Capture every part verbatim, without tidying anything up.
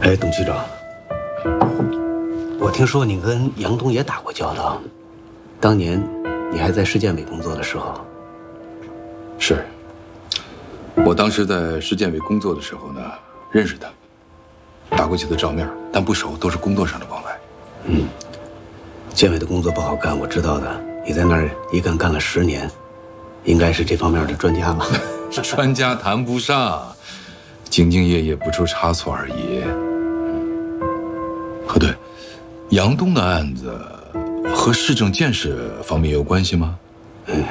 哎，董局长，我听说你跟杨东也打过交道，当年你还在市建委工作的时候。 是，我当时在市建委工作的时候呢，认识他，打过几次照面，但不熟，都是工作上的往来。 嗯，建委的工作不好干，我知道的。你在那儿一干干了十年，应该是这方面的专家吧？ 专家谈不上，兢兢业业不出差错而已。哦，对，杨东的案子和市政建设方面有关系吗？ 嗯，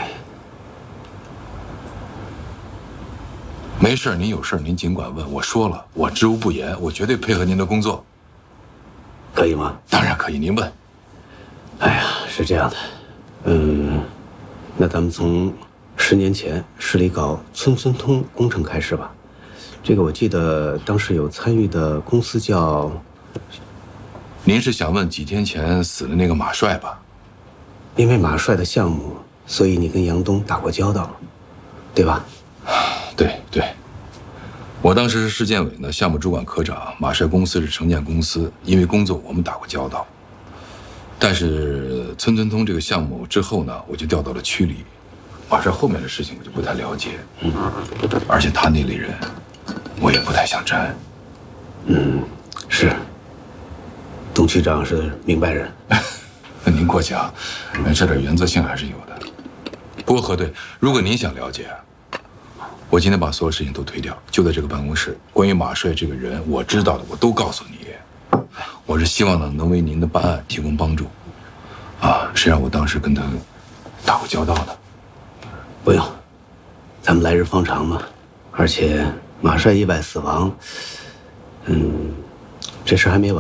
没事，您有事您尽管问。我说了，我知无不言，我绝对配合您的工作。 可以吗？ 当然可以，您问。 哎呀，是这样的，嗯，那咱们从十年前市里搞村村通工程开始吧。这个我记得当时有参与的公司叫…… 您是想问几天前死的那个马帅吧？ 因为马帅的项目，所以你跟杨东打过交道，对吧？ 对对，我当时是市建委的项目主管科长，马帅公司是城建公司，因为工作我们打过交道。但是村村通这个项目之后呢，我就调到了区里，马帅后面的事情我就不太了解，嗯，而且他那类人，我也不太想沾。 嗯，是。董区长是明白人， 那您过奖，这点原则性还是有的。不过核对，如果您想了解，我今天把所有事情都推掉，就在这个办公室。关于马帅这个人，我知道的我都告诉你。我是希望呢能为您的办案提供帮助。啊，谁让我当时跟他打过交道呢？ 不用，咱们来日方长嘛。而且马帅意外死亡，嗯，这事还没完。